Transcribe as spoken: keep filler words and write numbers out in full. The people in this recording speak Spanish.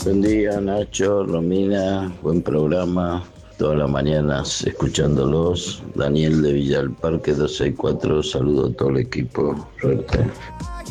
Buen día, Nacho, Romina, buen programa. Todas las mañanas escuchándolos. Daniel de Villa del Parque doscientos sesenta y cuatro, saludo a todo el equipo. Suerte.